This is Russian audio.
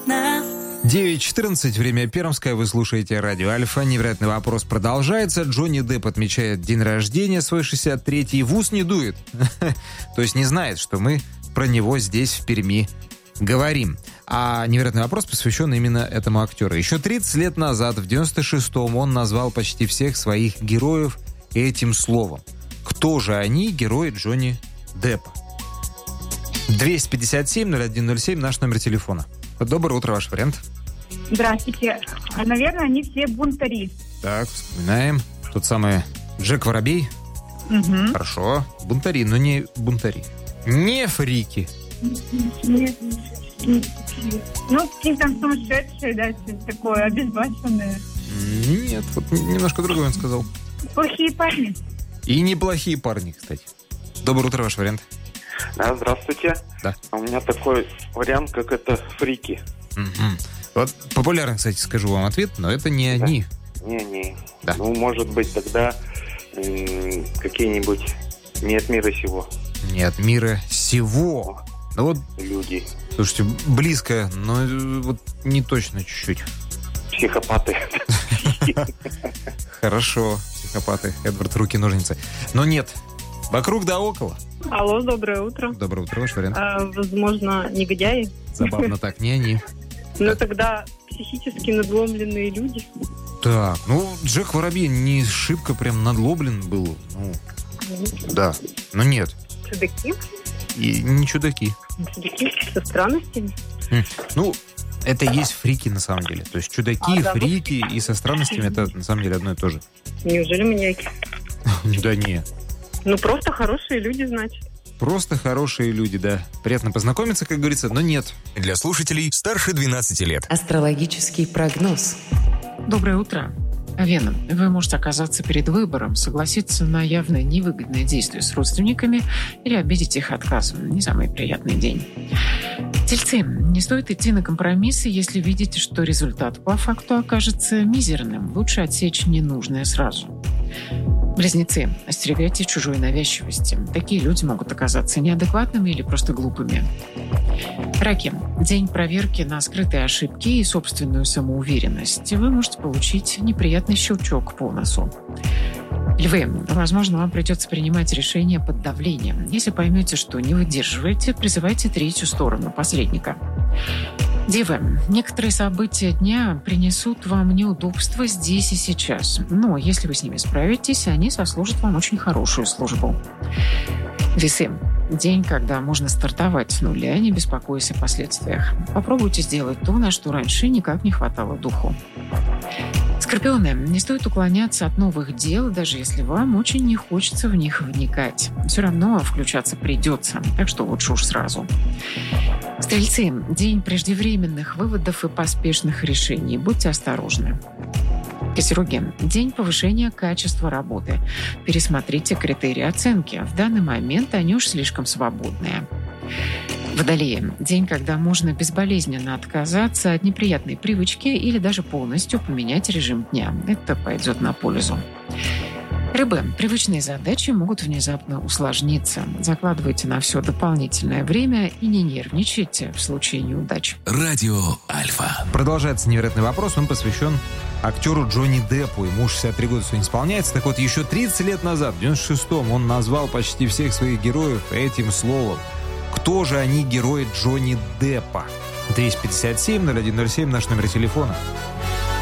9:14, время пермское, вы слушаете радио Альфа. Невероятный вопрос продолжается. Джонни Депп отмечает день рождения свой 63-й, в ус не дует. То есть не знает, что мы про него здесь, в Перми, говорим. А невероятный вопрос посвящен именно этому актеру. Еще 30 лет назад, в 96-м, он назвал почти всех своих героев этим словом. Кто же они, герои Джонни Деппа? 257-01-07, наш номер телефона. Доброе утро, ваш вариант. Здравствуйте. Наверное, они все бунтари. Так, вспоминаем. Тот самый Джек Воробей. Угу. Хорошо. Бунтари, но не бунтари. Не фрики. Нет. Ну, какие-то там сумасшедшие, да, что-то такое, обезбашенные. Нет, вот немножко другое он сказал. Плохие парни. И неплохие парни, кстати. Доброе утро, ваш вариант. Да, здравствуйте. Да. У меня такой вариант, как это фрики. Угу. Вот популярный, кстати, скажу вам ответ, но это не они. Не они. Да. Ну, может быть, тогда какие-нибудь не от мира сего. Не от мира сего. Ну вот, люди. Слушайте, близко, но вот не точно чуть-чуть. Психопаты. Хорошо, психопаты. Эдвард, руки-ножницы. Но нет, вокруг да около. Алло, доброе утро. Доброе утро, ваш вариант. Возможно, негодяи? Забавно так, не они. Ну, тогда психически надломленные люди. Так, ну, Джек Воробей не шибко прям надломлен был. Ну, да, но нет. Чудаки? И не чудаки. Чудаки со странностями? Ну, это и есть фрики на самом деле. То есть чудаки, фрики и со странностями это на самом деле одно и то же. Неужели маньяки? Да нет. Ну, просто хорошие люди, значит. Просто хорошие люди, да. Приятно познакомиться, как говорится, но нет. Для слушателей старше 12 лет. Астрологический прогноз. Доброе утро. Овен, вы можете оказаться перед выбором, согласиться на явно невыгодное действие с родственниками или обидеть их отказом. Не самый приятный день. Тельцы, не стоит идти на компромиссы, если видите, что результат по факту окажется мизерным. Лучше отсечь ненужное сразу. Близнецы, остерегайтесь чужой навязчивости. Такие люди могут оказаться неадекватными или просто глупыми. Раки, день проверки на скрытые ошибки и собственную самоуверенность. Вы можете получить неприятный щелчок по носу. Львы, возможно, вам придется принимать решения под давлением. Если поймете, что не выдерживаете, призывайте третью сторону, посредника. Девы, некоторые события дня принесут вам неудобства здесь и сейчас. Но если вы с ними справитесь, они сослужат вам очень хорошую службу. Весы. День, когда можно стартовать с нуля, не беспокоясь о последствиях. Попробуйте сделать то, на что раньше никак не хватало духу. Скорпионы, не стоит уклоняться от новых дел, даже если вам очень не хочется в них вникать. Все равно включаться придется, так что лучше уж сразу. Стрельцы, день преждевременных выводов и поспешных решений. Будьте осторожны. Козероги, день повышения качества работы. Пересмотрите критерии оценки. В данный момент они уж слишком свободные. Водолеи, день, когда можно безболезненно отказаться от неприятной привычки или даже полностью поменять режим дня. Это пойдет на пользу. Рыбы, привычные задачи могут внезапно усложниться. Закладывайте на все дополнительное время и не нервничайте в случае неудач. Радио Альфа. Продолжается невероятный вопрос. Он посвящен актеру Джонни Деппу. Ему 63 года сегодня исполняется. Так вот, еще 30 лет назад, в 96-м, он назвал почти всех своих героев этим словом. Кто же они, герои Джонни Деппа? 257-01-07, наш номер телефона.